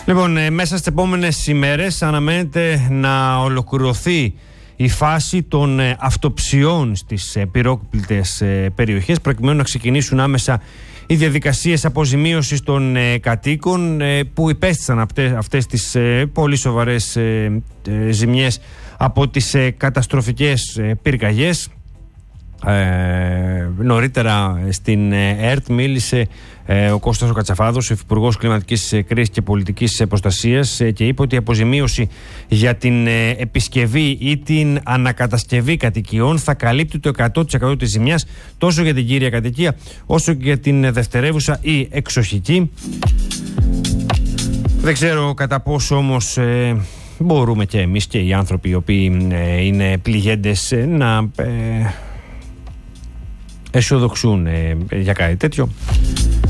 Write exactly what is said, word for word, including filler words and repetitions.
Λοιπόν, ε, μέσα στις επόμενες ημέρες αναμένεται να ολοκληρωθεί η φάση των ε, αυτοψιών στις ε, πυρόκλητες ε, περιοχές, προκειμένου να ξεκινήσουν άμεσα οι διαδικασίες αποζημίωσης των ε, κατοίκων ε, που υπέστησαν αυτές, αυτές τις ε, πολύ σοβαρές ε, ε, ζημιές από τις ε, καταστροφικές ε, πυρκαγιές. Ε, νωρίτερα στην ΕΡΤ μίλησε ε, ο Κώστας ο Κατσαφάδος, Υφυπουργός Κλιματικής Κρίσης και Πολιτικής Προστασίας, ε, και είπε ότι η αποζημίωση για την ε, επισκευή ή την ανακατασκευή κατοικιών θα καλύπτει το εκατό τοις εκατό της ζημιάς, τόσο για την κύρια κατοικία όσο και για την δευτερεύουσα ή εξοχική. Δεν ξέρω κατά πόσο όμως ε, μπορούμε και εμείς και οι άνθρωποι οι οποίοι ε, είναι πληγέντες ε, να ε, αισιοδοξούν ε, για κάτι τέτοιο.